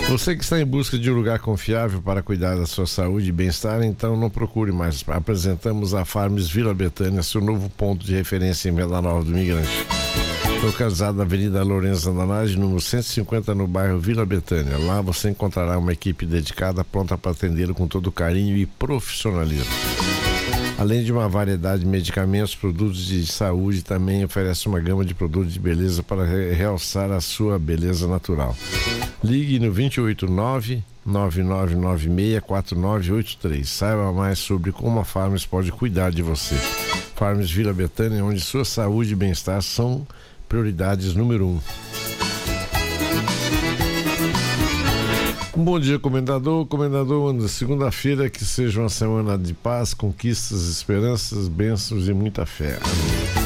Você que está em busca de um lugar confiável para cuidar da sua saúde e bem-estar, então não procure mais. Apresentamos a Farms Vila Betânia, seu novo ponto de referência em Vila Nova do Migrante. Localizado na Avenida Lourenço Andanage, número 150, no bairro Vila Betânia. Lá você encontrará uma equipe dedicada, pronta para atendê-lo com todo carinho e profissionalismo. Além de uma variedade de medicamentos, produtos de saúde, também oferece uma gama de produtos de beleza para realçar a sua beleza natural. Ligue no 289-9996-4983. Saiba mais sobre como a Farms pode cuidar de você. Farms Vila Betânia, onde sua saúde e bem-estar são prioridades número 1. Um bom dia, comendador. Comendador, segunda-feira que seja uma semana de paz, conquistas, esperanças, bênçãos e muita fé. Amém.